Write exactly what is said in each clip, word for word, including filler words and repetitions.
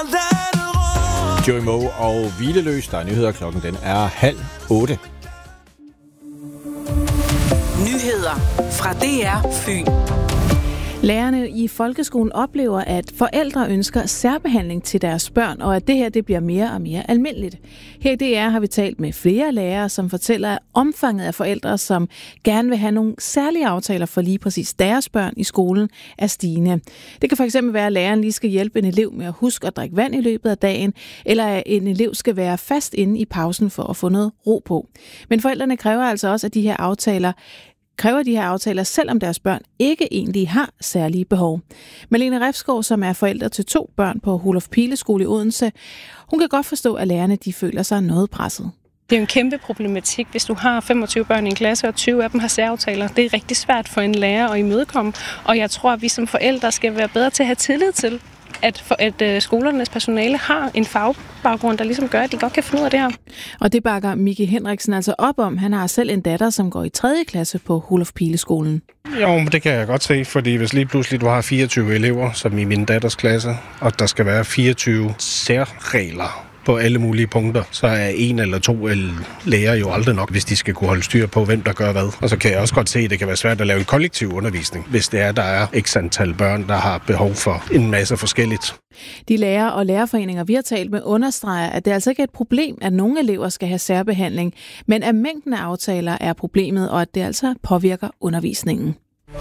Joey Moe og Hvileløs. Der er nyheder. Klokken den er halv otte. Nyheder fra D R Fyn. Lærerne i folkeskolen oplever, at forældre ønsker særbehandling til deres børn, og at det her det bliver mere og mere almindeligt. Her i D R har vi talt med flere lærere, som fortæller, at omfanget af forældre, som gerne vil have nogle særlige aftaler for lige præcis deres børn i skolen, er stigende. Det kan fx være, at læreren lige skal hjælpe en elev med at huske at drikke vand i løbet af dagen, eller at en elev skal være fast inde i pausen for at få noget ro på. Men forældrene kræver altså også, at de her aftaler kræver de her aftaler, selvom deres børn ikke egentlig har særlige behov. Malene Refsgaard, som er forælder til to børn på Rudolf Pihle Skole i Odense, hun kan godt forstå, at lærerne de føler sig noget presset. Det er jo en kæmpe problematik, hvis du har femogtyve børn i en klasse, og tyve af dem har særaftaler. Det er rigtig svært for en lærer at imødekomme, og jeg tror, at vi som forældre skal være bedre til at have tillid til, at, for, at uh, skolernes personale har en fagbaggrund, der ligesom gør, at de godt kan finde ud af det her. Og det bakker Micke Henriksen altså op om. Han har selv en datter, som går i tredje klasse på Rudolf Pihle Skolen. Jo, men det kan jeg godt se, fordi hvis lige pludselig du har fireogtyve elever, som i min datters klasse, og der skal være fireogtyve særregler på alle mulige punkter, så er en eller to lærer jo aldrig nok, hvis de skal kunne holde styr på, hvem der gør hvad. Og så kan jeg også godt se, at det kan være svært at lave en kollektiv undervisning, hvis det er, der er x antal børn, der har behov for en masse forskelligt. De lærer og lærerforeninger, vi har talt med, understreger, at det altså ikke er et problem, at nogle elever skal have særbehandling, men at mængden af aftaler er problemet, og at det altså påvirker undervisningen.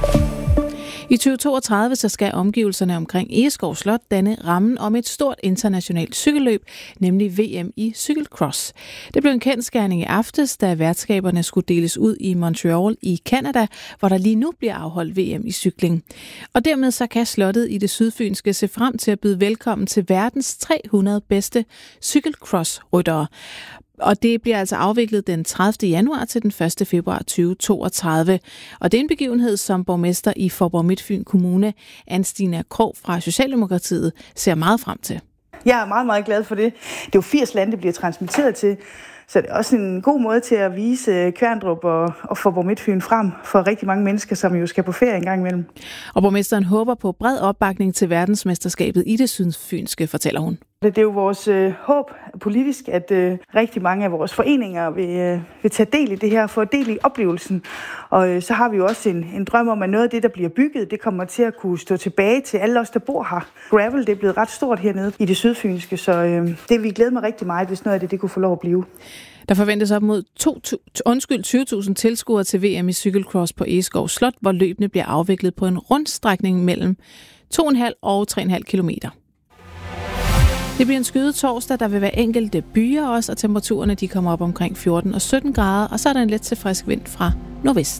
I tyve toogtredive så skal omgivelserne omkring Egeskov Slot danne rammen om et stort internationalt cykelløb, nemlig V M i cykelcross. Det blev en kendsgerning i aftes, da værtskaberne skulle deles ud i Montreal i Canada, hvor der lige nu bliver afholdt V M i cykling. Og dermed så kan slottet i det sydfynske se frem til at byde velkommen til verdens tre hundrede bedste cykelcross-ryttere. Og det bliver altså afviklet den tredivte januar til den første februar tyve toogtredive. Og det er en begivenhed, som borgmester i Faaborg-Midtfyn Kommune, Anne-Stina Krog fra Socialdemokratiet, ser meget frem til. Jeg er meget, meget glad for det. Det er jo firs lande, det bliver transmitteret til. Så det er også en god måde til at vise Kværndrup og, og Faaborg-Midtfyn frem for rigtig mange mennesker, som jo skal på ferie en gang imellem. Og borgmesteren håber på bred opbakning til verdensmesterskabet i det sydfynske, fortæller hun. Det er jo vores øh, håb politisk, at øh, rigtig mange af vores foreninger vil, øh, vil tage del i det her, få del i oplevelsen. Og øh, så har vi jo også en, en drøm om, at noget af det, der bliver bygget, det kommer til at kunne stå tilbage til alle os, der bor her. Gravel, det er blevet ret stort hernede i det sydfynske, så øh, det vil vi glæde mig rigtig meget, hvis noget af det, det kunne få lov at blive. Der forventes op mod tyve tusind tilskuere til V M i cykelcross på Egeskov Slot, hvor løbene bliver afviklet på en rundstrækning mellem to komma fem og tre komma fem kilometer. Det bliver en skyet torsdag, der vil være enkelte byer også, og temperaturerne de kommer op omkring fjorten og sytten grader, og så er der en let til frisk vind fra nordvest.